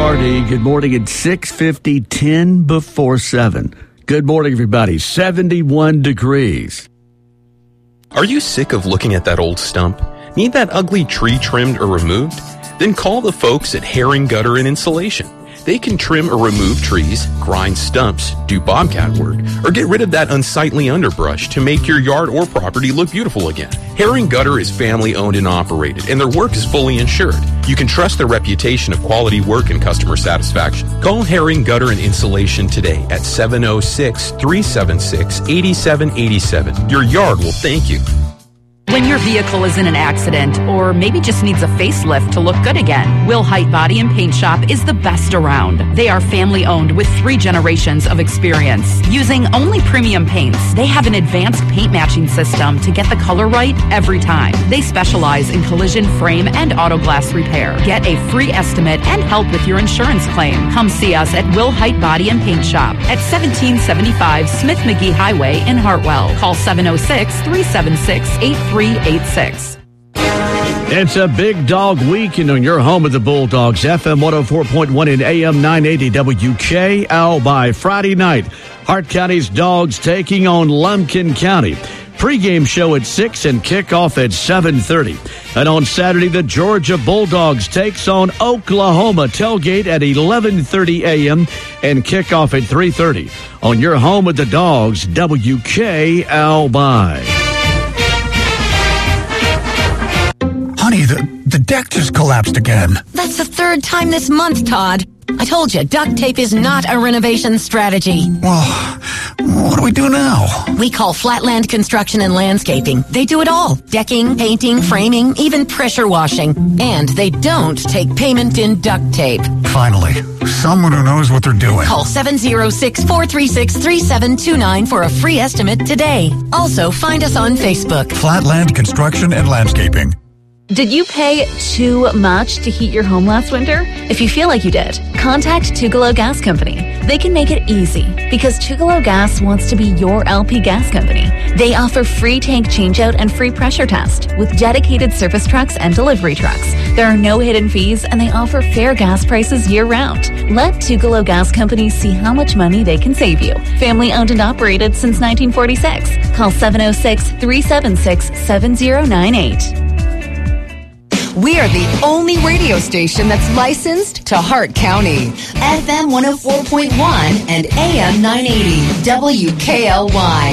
WRD. Good morning at 6:50, 10 before 7. Good morning, everybody. 71 degrees. Are you sick of looking at that old stump? Need that ugly tree trimmed or removed? Then call the folks at Herring Gutter and Insulation. They can trim or remove trees, grind stumps, do bobcat work, or get rid of that unsightly underbrush to make your yard or property look beautiful again. Herring Gutter is family owned and operated, and their work is fully insured. You can trust their reputation of quality work and customer satisfaction. Call Herring Gutter and Insulation today at 706-376-8787. Your yard will thank you. When your vehicle is in an accident or maybe just needs a facelift to look good again, Will Height Body and Paint Shop is the best around. They are family owned with 3 generations of experience. Using only premium paints, they have an advanced paint matching system to get the color right every time. They specialize in collision, frame, and auto glass repair. Get a free estimate and help with your insurance claim. Come see us at Will Height Body and Paint Shop at 1775 Smith McGee Highway in Hartwell. Call 706-376-8386. It's a big dog weekend on your home of the Bulldogs, FM 104.1 and AM 980 WKL. By Friday night, Hart County's Dogs taking on Lumpkin County. Pre-game show at 6 and kickoff at 7:30. And on Saturday, the Georgia Bulldogs takes on Oklahoma. Tailgate at 11:30 a.m. and kickoff at 3:30. On your home of the Dogs, WKL. Honey, the deck just collapsed again. That's the 3rd time this month, Todd. I told you, duct tape is not a renovation strategy. Well, what do we do now? We call Flatland Construction and Landscaping. They do it all. Decking, painting, framing, even pressure washing. And they don't take payment in duct tape. Finally, someone who knows what they're doing. Call 706-436-3729 for a free estimate today. Also, find us on Facebook. Flatland Construction and Landscaping. Did you pay too much to heat your home last winter? If you feel like you did, contact Tugalo Gas Company. They can make it easy because Tugalo Gas wants to be your LP gas company. They offer free tank changeout and free pressure test with dedicated service trucks and delivery trucks. There are no hidden fees and they offer fair gas prices year-round. Let Tugalo Gas Company see how much money they can save you. Family owned and operated since 1946. Call 706-376-7098. We are the only radio station that's licensed to Hart County. FM 104.1 and AM 980 WKLY.